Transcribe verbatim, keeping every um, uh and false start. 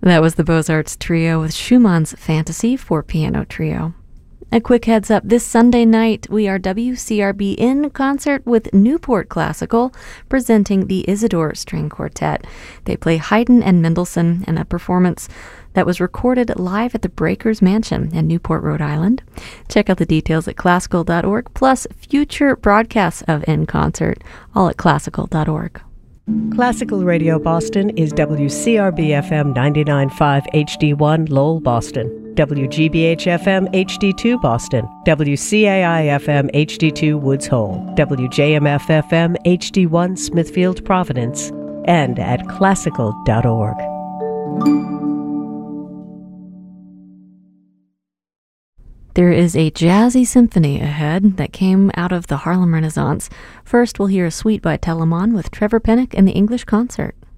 That was the Beaux-Arts Trio with Schumann's Fantasy for Piano Trio. A quick heads up, this Sunday night we are W C R B in concert with Newport Classical, presenting the Isidore String Quartet. They play Haydn and Mendelssohn in a performance that was recorded live at the Breakers Mansion in Newport, Rhode Island. Check out the details at classical dot org, plus future broadcasts of In Concert, all at classical dot org. Classical Radio Boston is W C R B F M ninety-nine point five H D one Lowell, Boston, W G B H F M H D two Boston, W C A I F M H D two Woods Hole, W J M F F M H D one Smithfield, Providence, and at classical dot org. There is a jazzy symphony ahead that came out of the Harlem Renaissance. First, we'll hear a suite by Telemann with Trevor Pennock and the English Concert.